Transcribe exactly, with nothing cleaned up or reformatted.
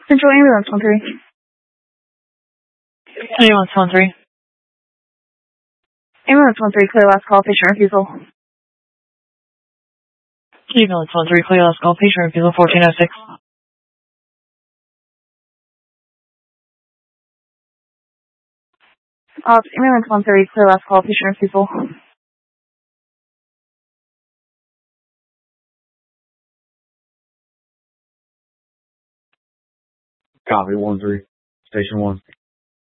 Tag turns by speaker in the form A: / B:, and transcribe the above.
A: Central Ambulance one three.
B: Ambulance one three.
A: Ambulance one three, clear last call, patient refusal.
B: Ambulance one three, clear last call, patient refusal fourteen oh six.
A: Uh, Ambulance one three, clear last call, patient refusal.
C: Copy, one three. Station one.